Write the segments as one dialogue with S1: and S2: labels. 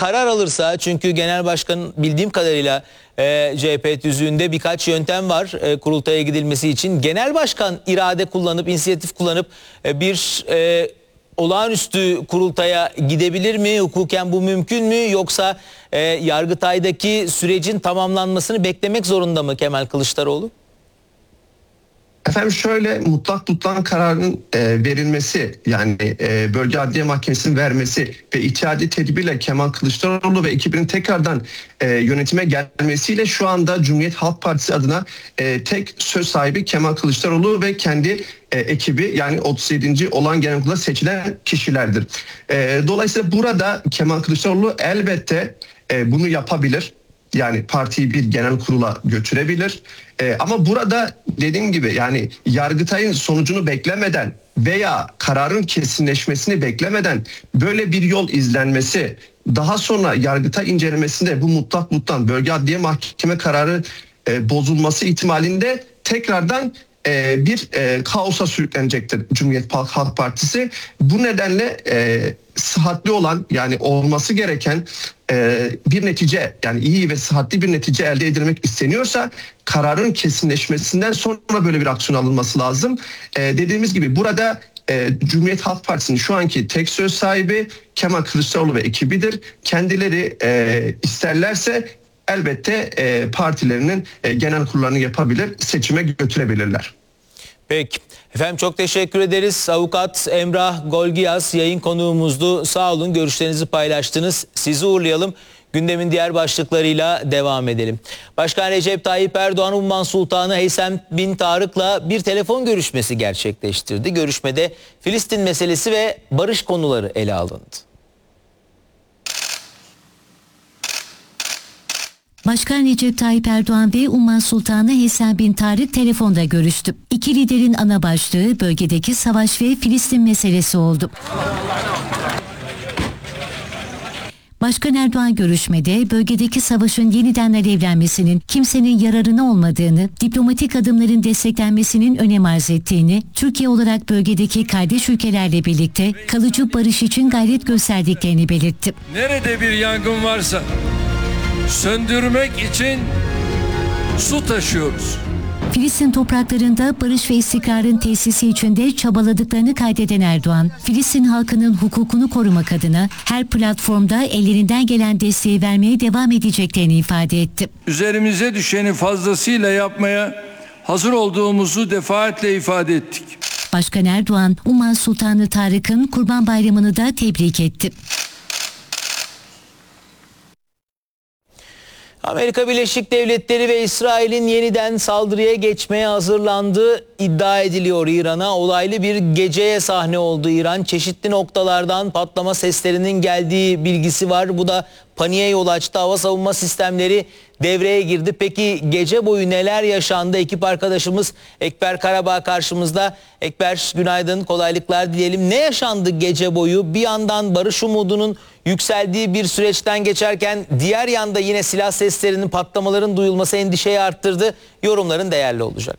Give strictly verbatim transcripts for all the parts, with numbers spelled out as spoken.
S1: karar alırsa, çünkü genel başkanın bildiğim kadarıyla e, C H P tüzüğünde birkaç yöntem var e, kurultaya gidilmesi için. Genel başkan irade kullanıp, inisiyatif kullanıp e, bir e, olağanüstü kurultaya gidebilir mi? Hukuken bu mümkün mü? Yoksa e, Yargıtay'daki sürecin tamamlanmasını beklemek zorunda mı Kemal Kılıçdaroğlu?
S2: Efendim şöyle, mutlak tutulan kararın e, verilmesi, yani e, Bölge Adliye Mahkemesi'nin vermesi ve içeride tedbirle Kemal Kılıçdaroğlu ve ekibinin tekrardan e, yönetime gelmesiyle şu anda Cumhuriyet Halk Partisi adına e, tek söz sahibi Kemal Kılıçdaroğlu ve kendi e, ekibi, yani otuz yedinci olan genel kurulda seçilen kişilerdir. E, dolayısıyla burada Kemal Kılıçdaroğlu elbette e, bunu yapabilir. Yani partiyi bir genel kurula götürebilir. Ee, ama burada dediğim gibi, yani Yargıtay'ın sonucunu beklemeden veya kararın kesinleşmesini beklemeden böyle bir yol izlenmesi, daha sonra Yargıtay incelemesinde bu mutlak mutlak Bölge Adliye Mahkeme kararı e, bozulması ihtimalinde tekrardan e, bir e, kaosa sürüklenecektir Cumhuriyet Halk Partisi. Bu nedenle e, sıhhatli olan, yani olması gereken e, bir netice, yani iyi ve sıhhatli bir netice elde edilmek isteniyorsa kararın kesinleşmesinden sonra böyle bir aksiyon alınması lazım. E, dediğimiz gibi burada e, Cumhuriyet Halk Partisi'nin şu anki tek söz sahibi Kemal Kılıçdaroğlu ve ekibidir. Kendileri e, isterlerse elbette e, partilerinin e, genel kurullarını yapabilir, seçime götürebilirler.
S1: Peki. Efendim çok teşekkür ederiz. Avukat Emrah Golgiyaz yayın konuğumuzdu. Sağ olun, görüşlerinizi paylaştınız. Sizi uğurlayalım. Gündemin diğer başlıklarıyla devam edelim. Başkan Recep Tayyip Erdoğan, Umman Sultanı Heysem bin Tarık'la bir telefon görüşmesi gerçekleştirdi. Görüşmede Filistin meselesi ve barış konuları ele alındı.
S3: Başkan Recep Tayyip Erdoğan ve Umman Sultanı Heysem bin Tarık telefonda görüştü. İki liderin ana başlığı bölgedeki savaş ve Filistin meselesi oldu. Başkan Erdoğan görüşmede bölgedeki savaşın yeniden alevlenmesinin kimsenin yararına olmadığını, diplomatik adımların desteklenmesinin önem arz ettiğini, Türkiye olarak bölgedeki kardeş ülkelerle birlikte kalıcı barış için gayret gösterdiklerini belirtti.
S4: Nerede bir yangın varsa söndürmek için su taşıyoruz.
S3: Filistin topraklarında barış ve istikrarın tesisi için de çabaladıklarını kaydeden Erdoğan, Filistin halkının hukukunu korumak adına her platformda ellerinden gelen desteği vermeye devam edeceklerini ifade etti.
S4: Üzerimize düşeni fazlasıyla yapmaya hazır olduğumuzu defaatle ifade ettik.
S3: Başkan Erdoğan, Umman Sultanı Tarık'ın Kurban Bayramı'nı da tebrik etti.
S1: Amerika Birleşik Devletleri ve İsrail'in yeniden saldırıya geçmeye hazırlandığı iddia ediliyor İran'a. Olaylı bir geceye sahne oldu İran. Çeşitli noktalardan patlama seslerinin geldiği bilgisi var. Bu da paniğe yol açtı. Hava savunma sistemleri devreye girdi. Peki gece boyu neler yaşandı? Ekip arkadaşımız Ekber Karabağ karşımızda. Ekber, günaydın, kolaylıklar dileyelim. Ne yaşandı gece boyu? Bir yandan barış umudunun yükseldiği bir süreçten geçerken diğer yanda yine silah seslerinin, patlamaların duyulması endişeyi arttırdı. Yorumların değerli olacak.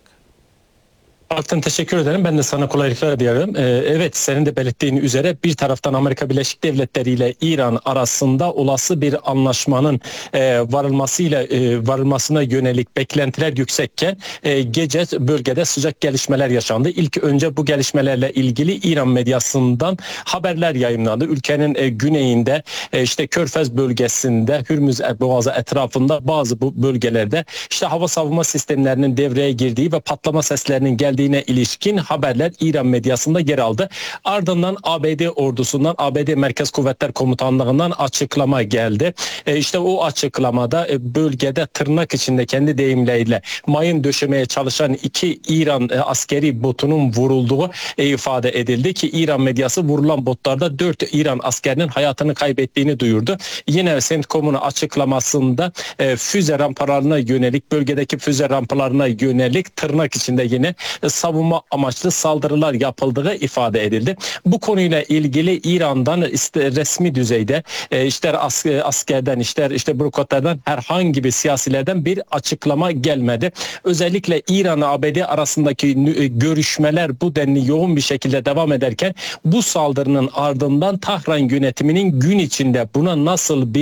S5: Altan, teşekkür ederim. Ben de sana kolaylıklar diliyorum. Ee, evet, senin de belirttiğin üzere bir taraftan Amerika Birleşik Devletleri ile İran arasında olası bir anlaşmanın e, varılmasıyla e, varılmasına yönelik beklentiler yüksekken e, gece bölgede sıcak gelişmeler yaşandı. İlk önce bu gelişmelerle ilgili İran medyasından haberler yayınlandı. Ülkenin e, güneyinde e, işte Körfez bölgesinde, Hürmüz Boğazı etrafında bazı bu bölgelerde işte hava savunma sistemlerinin devreye girdiği ve patlama seslerinin geldiği ilişkin haberler İran medyasında yer aldı. Ardından A B D ordusundan, A B D Merkez Kuvvetler Komutanlığı'ndan açıklama geldi. E işte o açıklamada e, bölgede tırnak içinde kendi deyimleriyle mayın döşemeye çalışan iki İran e, askeri botunun vurulduğu e, ifade edildi ki İran medyası vurulan botlarda dört İran askerinin hayatını kaybettiğini duyurdu. Yine CENTCOM'un açıklamasında e, füze rampalarına yönelik, bölgedeki füze rampalarına yönelik tırnak içinde yine savunma amaçlı saldırılar yapıldığı ifade edildi. Bu konuyla ilgili İran'dan işte resmi düzeyde e, ister as askerden ister işte bürokratlardan herhangi bir siyasilerden bir açıklama gelmedi. Özellikle İran-A B D arasındaki görüşmeler bu denli yoğun bir şekilde devam ederken bu saldırının ardından Tahran yönetiminin gün içinde buna nasıl bir